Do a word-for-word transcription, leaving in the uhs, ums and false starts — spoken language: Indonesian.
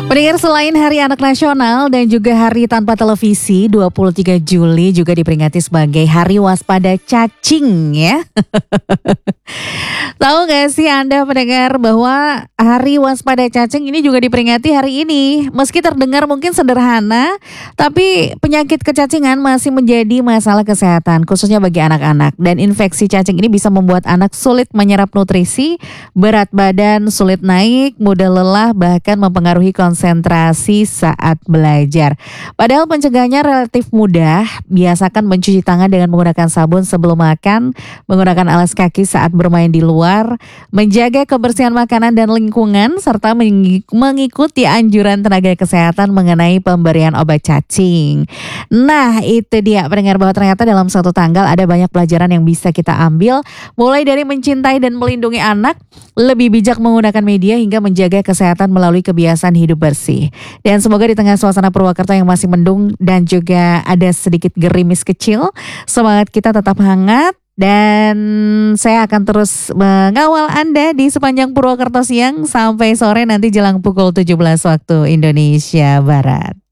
Pendengar, selain Hari Anak Nasional dan juga Hari Tanpa Televisi, dua puluh tiga Juli juga diperingati sebagai Hari Waspada Cacing ya. Tahu gak sih Anda pendengar bahwa Hari Waspada Cacing ini juga diperingati hari ini. Meski terdengar mungkin sederhana, tapi penyakit kecacingan masih menjadi masalah kesehatan khususnya bagi anak-anak. Dan infeksi cacing ini bisa membuat anak sulit menyerap nutrisi, berat badan sulit naik, mudah lelah, bahkan mempengaruhi konsentrasi saat belajar. Padahal pencegahannya relatif mudah. Biasakan mencuci tangan dengan menggunakan sabun sebelum makan, menggunakan alas kaki saat bermain di luar, menjaga kebersihan makanan dan lingkungan, serta mengikuti anjuran tenaga kesehatan mengenai pemberian obat cacing. Nah, itu dia pendengar, bahwa ternyata dalam satu tanggal ada banyak pelajaran yang bisa kita ambil, mulai dari mencintai dan melindungi anak, lebih bijak menggunakan media, hingga menjaga kesehatan melalui kebiasaan hidup bersih. Dan semoga di tengah suasana Purwakarta yang masih mendung dan juga ada sedikit gerimis kecil, semangat kita tetap hangat. Dan saya akan terus mengawal Anda di sepanjang Purwakarta siang sampai sore nanti jelang pukul tujuh belas waktu Indonesia Barat.